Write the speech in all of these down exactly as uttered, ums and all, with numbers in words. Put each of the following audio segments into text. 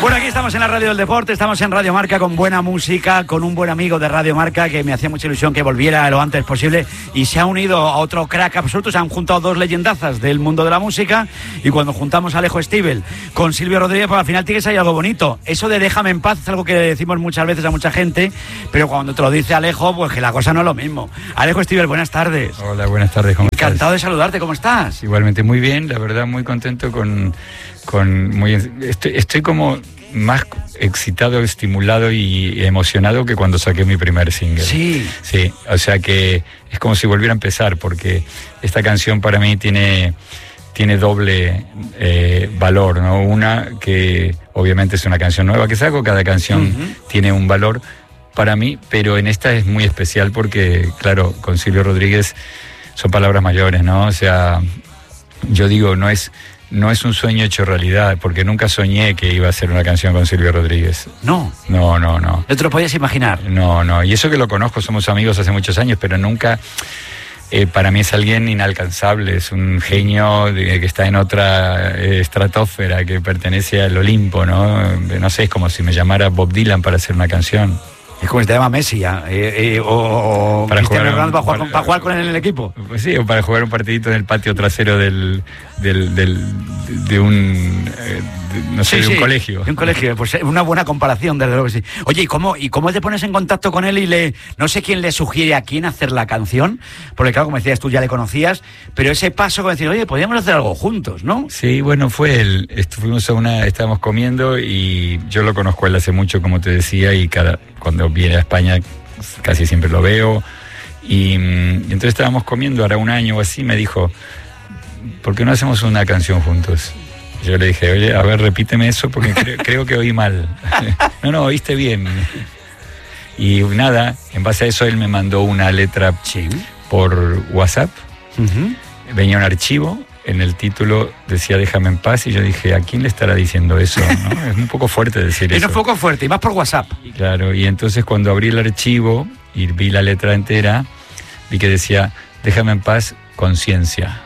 Bueno, aquí estamos en la Radio del Deporte, estamos en Radio Marca con buena música, con un buen amigo de Radio Marca que me hacía mucha ilusión que volviera lo antes posible y se ha unido a otro crack absoluto. Se han juntado dos leyendazas del mundo de la música y cuando juntamos a Alejo Stivel con Silvio Rodríguez, pues al final tiene que salir algo bonito. Eso de déjame en paz es algo que decimos muchas veces a mucha gente, pero cuando te lo dice Alejo, pues que la cosa no es lo mismo. Alejo Stivel, buenas tardes. Hola, buenas tardes, ¿cómo estás? Encantado de saludarte, ¿cómo estás? Igualmente, muy bien, la verdad, muy contento con... con muy estoy, estoy como más excitado, estimulado y emocionado que cuando saqué mi primer single. Sí. Sí, o sea que es como si volviera a empezar, porque esta canción para mí tiene, tiene doble eh, valor, ¿no? Una, que obviamente es una canción nueva que saco, cada canción uh-huh. tiene un valor para mí, pero en esta es muy especial porque, claro, con Silvio Rodríguez son palabras mayores, ¿no? O sea, yo digo, no es... No es un sueño hecho realidad, porque nunca soñé que iba a hacer una canción con Silvio Rodríguez. No. No, no, no. ¿No te lo podías imaginar? No, no. Y eso que lo conozco, somos amigos hace muchos años, pero nunca... Eh, para mí es alguien inalcanzable, es un genio de, que está en otra eh, estratosfera, que pertenece al Olimpo, ¿no? No sé, es como si me llamara Bob Dylan para hacer una canción. Es como si te llama Messi, ¿eh? Eh, eh, o, o para Cristiano jugar, Ronaldo para jugar, para, con, para jugar con él en el equipo. Pues sí, o para jugar un partidito en el patio trasero del, del, del de un eh, de, no sé, sí, de un sí, colegio. De un colegio, pues una buena comparación, desde luego que sí. Oye, ¿y cómo, ¿y cómo te pones en contacto con él y le, no sé quién le sugiere a quién hacer la canción? Porque claro, como decías, tú ya le conocías, pero ese paso como decir, oye, podríamos hacer algo juntos, ¿no? Sí, bueno, fue él. Fuimos a una, estábamos comiendo y yo lo conozco a él hace mucho, como te decía, y cada cuando viene a España casi siempre lo veo. Y, y entonces estábamos comiendo, hará un año o así, me dijo, ¿por qué no hacemos una canción juntos? Yo le dije, oye, a ver, repíteme eso porque creo, creo que oí mal. No, no, oíste bien. Y nada, en base a eso él me mandó una letra sí. por WhatsApp. Uh-huh. Venía un archivo, en el título decía déjame en paz y yo dije, ¿a quién le estará diciendo eso? ¿No? Es un poco fuerte decir eso. Es un poco fuerte, y más por WhatsApp. Y claro, y entonces cuando abrí el archivo y vi la letra entera, vi que decía déjame en paz, conciencia.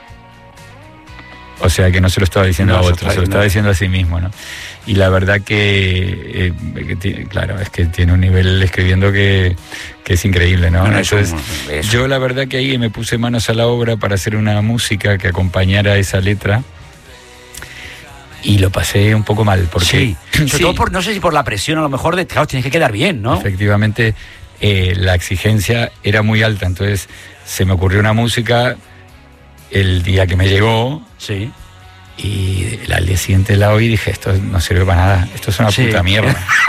O sea que no se lo estaba diciendo no, a otro, se lo estaba diciendo a sí mismo, ¿no? Y la verdad que, eh, que tiene, claro, es que tiene un nivel escribiendo que, que es increíble, ¿no? no Entonces, eso, eso. yo la verdad que ahí me puse manos a la obra para hacer una música que acompañara esa letra y lo pasé un poco mal, porque... Sí, sobre sí. todo por, no sé si por la presión a lo mejor de, claro, tienes que quedar bien, ¿no? Efectivamente, eh, la exigencia era muy alta, entonces se me ocurrió una música el día que me llegó... Sí. Y al día siguiente la oí y dije, esto no sirve para nada, esto es una sí. puta mierda.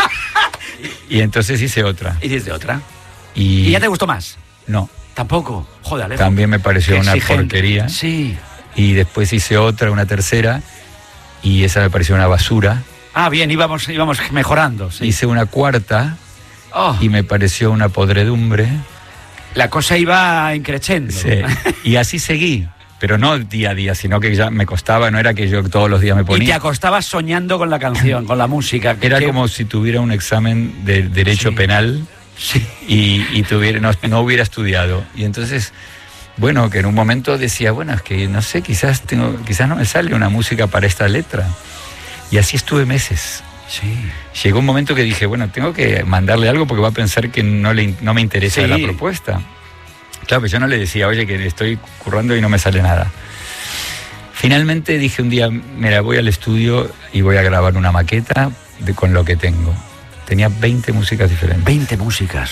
Y entonces hice otra. ¿Hiciste otra? Y... ¿Y ya te gustó más? No. ¿Tampoco? Joder, Alejo. También me pareció una porquería. Sí. Y después hice otra, una tercera, y esa me pareció una basura. Ah, bien, íbamos, íbamos mejorando. Sí. Hice una cuarta, oh. y me pareció una podredumbre. La cosa iba increciendo. Sí. Y así seguí. Pero no día a día, sino que ya me costaba, no era que yo todos los días me ponía. Y te acostabas soñando con la canción, con la música. Era que... como si tuviera un examen de derecho sí. penal sí. y, y tuviera, no, no hubiera estudiado. Y entonces, bueno, que en un momento decía, bueno, es que no sé, quizás, tengo, quizás no me sale una música para esta letra. Y así estuve meses. Sí. Llegó un momento que dije, bueno, tengo que mandarle algo porque va a pensar que no, le, no me interesa sí. la propuesta. Claro, pero yo no le decía, oye, que estoy currando y no me sale nada. Finalmente dije un día, mira, voy al estudio y voy a grabar una maqueta de, con lo que tengo. Tenía veinte músicas diferentes. veinte músicas.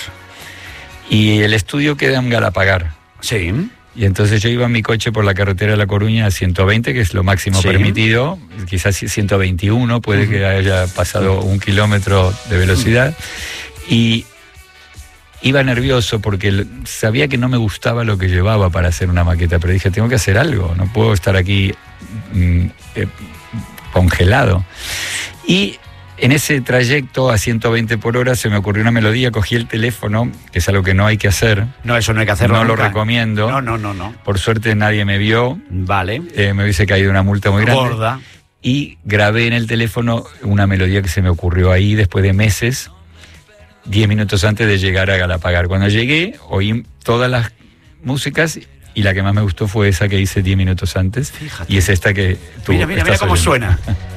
Y el estudio queda en Galapagar. Sí. Y entonces yo iba en mi coche por la carretera de La Coruña a ciento veinte, que es lo máximo sí. permitido. Quizás ciento veintiuno, puede uh-huh. que haya pasado un kilómetro de velocidad. Uh-huh. Y... iba nervioso porque sabía que no me gustaba lo que llevaba para hacer una maqueta, pero dije, tengo que hacer algo, no puedo estar aquí mm, eh, congelado. Y en ese trayecto a ciento veinte por hora se me ocurrió una melodía, cogí el teléfono, que es algo que no hay que hacer. No, eso no hay que hacerlo. No nunca. Lo recomiendo. No, no, no, no. Por suerte nadie me vio. Vale. Eh, me hubiese caído una multa muy grande. Gorda. Y grabé en el teléfono una melodía que se me ocurrió ahí después de meses, diez minutos antes de llegar a Galapagar. Cuando llegué, oí todas las músicas y la que más me gustó fue esa que hice diez minutos antes. Fíjate. Y es esta que tú Mira, mira, mira cómo oyendo. suena.